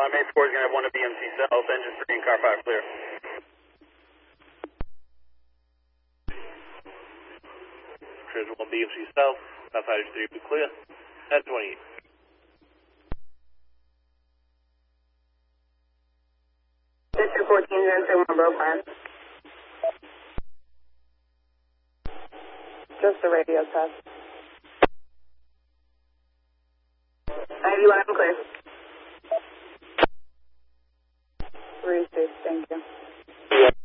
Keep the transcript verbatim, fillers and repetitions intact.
main four is going to have one at B M C South, engine three and car five clear. Treasure one B M C South, car five three be clear, ten twenty-eight. two fourteen, Gen one broke line. Just the radio test. ninety-one, I'm clear.